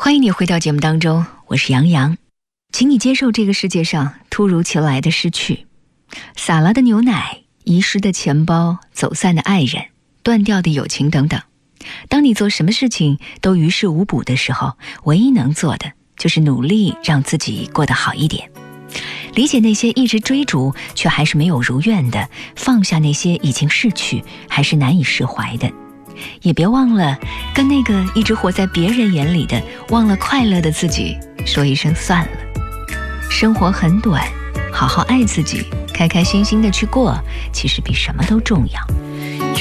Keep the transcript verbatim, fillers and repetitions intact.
欢迎你回到节目当中，我是杨洋。请你接受这个世界上突如其来的失去，洒了的牛奶，遗失的钱包，走散的爱人，断掉的友情等等。当你做什么事情都于事无补的时候，唯一能做的就是努力让自己过得好一点。理解那些一直追逐却还是没有如愿的，放下那些已经逝去还是难以释怀的。也别忘了跟那个一直活在别人眼里的忘了快乐的自己说一声算了。生活很短，好好爱自己，开开心心的去过，其实比什么都重要。